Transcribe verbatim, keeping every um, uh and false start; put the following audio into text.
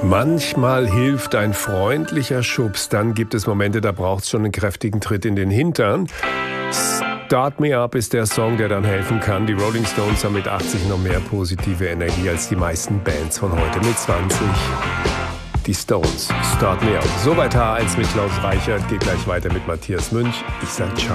Manchmal hilft ein freundlicher Schubs, dann gibt es Momente, da braucht es schon einen kräftigen Tritt in den Hintern. Start Me Up ist der Song, der dann helfen kann. Die Rolling Stones haben mit achtzig noch mehr positive Energie als die meisten Bands von heute mit zwanzig. Die Stones, Start Me Up. Soweit H eins mit Klaus Reichert, geht gleich weiter mit Matthias Münch. Ich sag ciao.